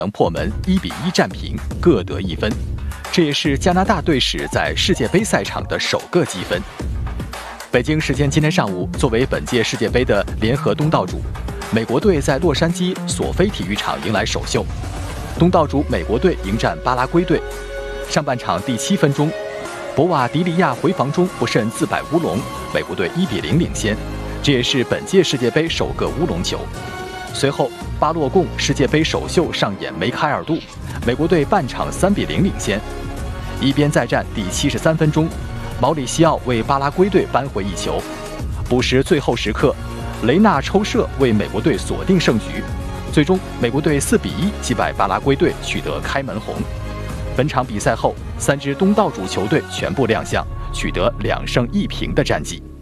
破门1-1战平，各得1分。这也是加拿大队史在世界杯赛场的首个积分。北京时间今天上午，作为本届世界杯的联合东道主，美国队在洛杉矶索菲体育场迎来首秀。东道主美国队迎战巴拉圭队。上半场第7分钟，博瓦迪利亚回防中不慎自摆乌龙，美国队1-0领先，这也是本届世界杯首个乌龙球。随后，巴洛贡世界杯首秀上演梅开二度，美国队半场3-0领先。一边再战第73分钟，毛里西奥为巴拉圭队扳回一球。补时最后时刻，雷纳抽射为美国队锁定胜局。最终，美国队4-1击败巴拉圭队，取得开门红。本场比赛后，3支东道主球队全部亮相，取得2胜1平的战绩。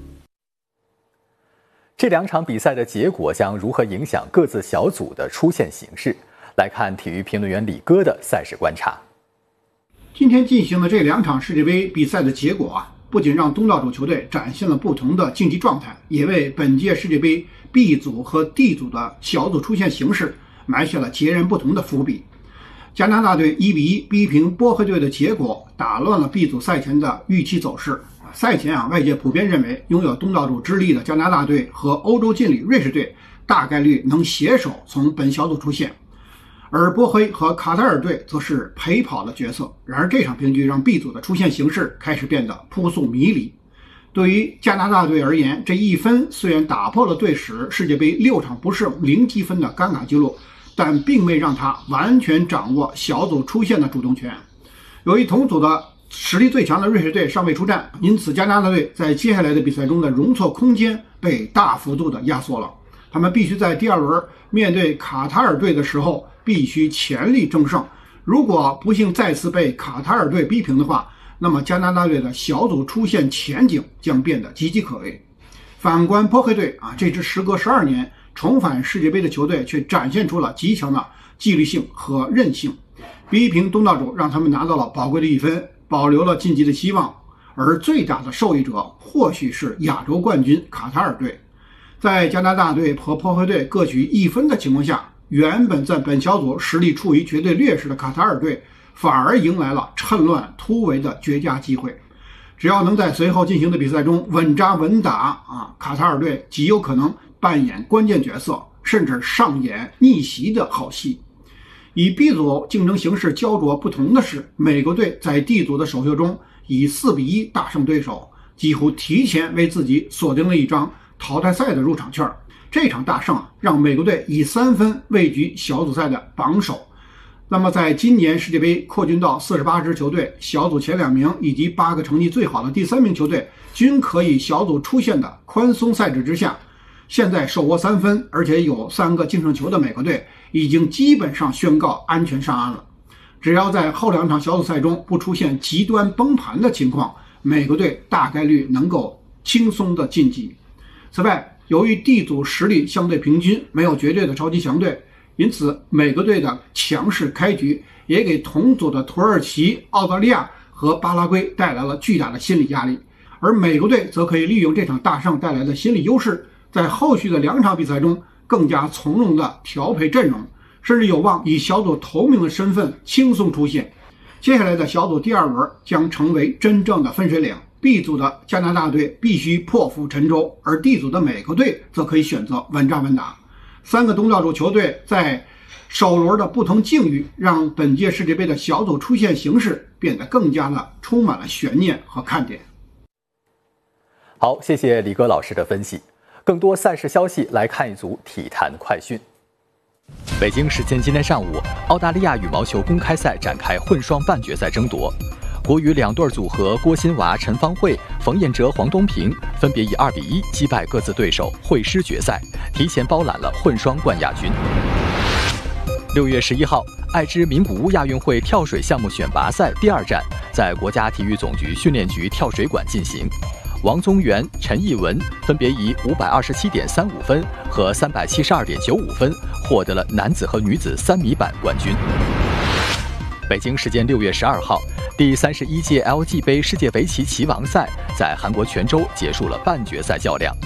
这2场比赛的结果将如何影响各自小组的出线形势？来看体育评论员李哥的赛事观察。 今天进行的这2场世界杯比赛的结果不仅让东道主球队展现了不同的竞技状态，也为本届世界杯 B 组和 D 组的小组出线形势埋下了截然不同的伏笔。加拿大队1-1逼平波黑队的结果，打乱了 B 组赛前的预期走势。赛前外界普遍认为，拥有东道主之力的加拿大队和欧洲劲旅瑞士队大概率能携手从本小组出线。而波黑和卡塔尔队则是陪跑的角色。然而这场平局让 B 组的出线形势开始变得扑朔迷离。对于加拿大队而言，这1分虽然打破了队史世界杯6场不胜0积分的尴尬记录，但并未让他完全掌握小组出线的主动权。由于同组的实力最强的瑞士队尚未出战，因此加拿大队在接下来的比赛中的容错空间被大幅度的压缩了。他们必须在第2轮面对卡塔尔队的时候必须全力争胜。如果不幸再次被卡塔尔队逼平的话，那么加拿大队的小组出线前景将变得岌岌可危。反观波黑队这支时隔12年重返世界杯的球队却展现出了极强的纪律性和韧性，逼平东道主让他们拿到了宝贵的1分，保留了晋级的希望。而最大的受益者或许是亚洲冠军卡塔尔队。在加拿大队和波黑队各取1分的情况下，原本在本小组实力处于绝对劣势的卡塔尔队反而迎来了趁乱突围的绝佳机会。只要能在随后进行的比赛中稳扎稳打卡塔尔队极有可能扮演关键角色，甚至上演逆袭的好戏。与 B 组竞争形势焦灼不同的是，美国队在 D 组的首秀中以4-1大胜对手，几乎提前为自己锁定了一张淘汰赛的入场券。这场大胜让美国队以3分位居小组赛的榜首。那么在今年世界杯扩军到48支球队，小组前2名以及8个成绩最好的第3名球队均可以小组出线的宽松赛制之下，现在手握3分而且有3个净胜球的美国队已经基本上宣告安全上岸了。只要在后2场小组赛中不出现极端崩盘的情况，美国队大概率能够轻松的晋级。此外，由于 D 组实力相对平均，没有绝对的超级强队，因此美国队的强势开局也给同组的土耳其、澳大利亚和巴拉圭带来了巨大的心理压力。而美国队则可以利用这场大胜带来的心理优势，在后续的2场比赛中更加从容地调配阵容，甚至有望以小组头名的身份轻松出线。接下来的小组第2轮将成为真正的分水岭。B 组的加拿大队必须破釜沉舟，而 D 组的美国队则可以选择稳扎稳打。3个东道主球队在首轮的不同境遇，让本届世界杯的小组出线形势变得更加的充满了悬念和看点。 好，谢谢李哥老师的分析。更多赛事消息来看一组体坛快讯。北京时间今天上午，澳大利亚羽毛球公开赛展开混双半决赛争夺。国羽2对组合郭欣娃、陈芳慧、冯彦哲、黄东萍分别以2-1击败各自对手，会师决赛，提前包揽了混双冠亚军。6月11号，爱知名古屋亚运会跳水项目选拔赛第2站在国家体育总局训练局跳水馆进行。王宗源、陈艺文分别以527.35分和372.95分获得了男子和女子3米板冠军。北京时间6月12号，第31届 LG 杯世界围棋棋王赛在韩国全州结束了半决赛较量。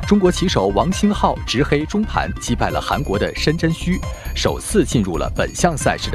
中国棋手王星浩执黑中盘击败了韩国的申真虚，首次进入了本项赛事的